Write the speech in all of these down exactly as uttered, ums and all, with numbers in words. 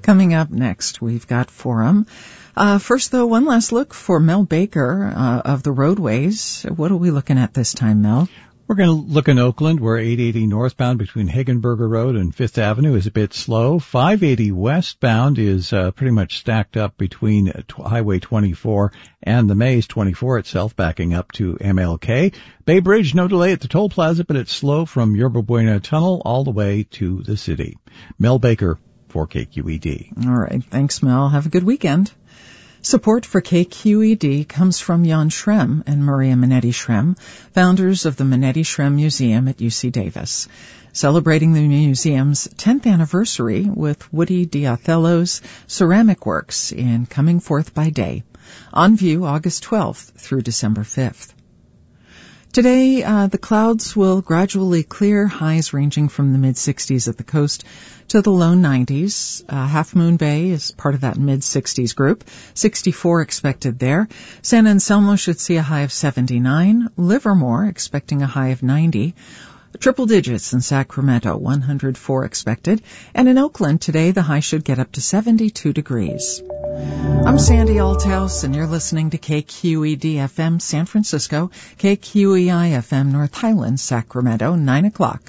Coming up next, we've got Forum. Uh, first, though, one last look for Mel Baker uh, of the Roadways. What are we looking at this time, Mel? We're going to look in Oakland, where eight eighty northbound between Hagenberger Road and Fifth Avenue is a bit slow. five eighty westbound is uh, pretty much stacked up between uh, t- Highway twenty-four and the Maze twenty-four itself, backing up to M L K. Bay Bridge, no delay at the toll plaza, but it's slow from Yerba Buena Tunnel all the way to the city. Mel Baker for K Q E D. All right. Thanks, Mel. Have a good weekend. Support for K Q E D comes from Jan Schrem and Maria Minetti Schrem, founders of the Minetti Schrem Museum at U C Davis, celebrating the museum's tenth anniversary with Woody Diothello's ceramic works in Coming Forth by Day, on view August twelfth through December fifth. Today, uh, the clouds will gradually clear, highs ranging from the mid-sixties at the coast to the low nineties. Uh, Half Moon Bay is part of that mid-sixties group. sixty-four expected there. San Anselmo should see a high of seventy-nine. Livermore expecting a high of ninety. Triple digits in Sacramento, one hundred four expected. And in Oakland today, the high should get up to seventy-two degrees. I'm Sandy Althouse, and you're listening to K Q E D F M San Francisco, K Q E I F M North Highlands, Sacramento, nine o'clock.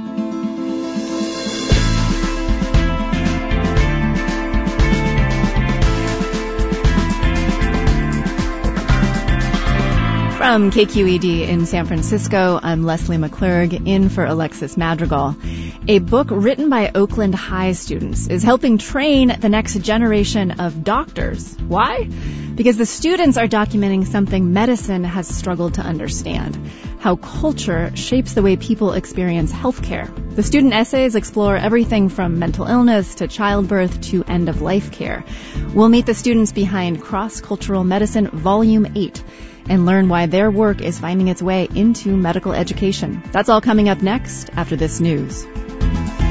From K Q E D in San Francisco, I'm Leslie McClurg, in for Alexis Madrigal. A book written by Oakland High students is helping train the next generation of doctors. Why? Because the students are documenting something medicine has struggled to understand: how culture shapes the way people experience healthcare. The student essays explore everything from mental illness to childbirth to end-of-life care. We'll meet the students behind Cross-Cultural Medicine Volume eight and learn why their work is finding its way into medical education. That's all coming up next after this news.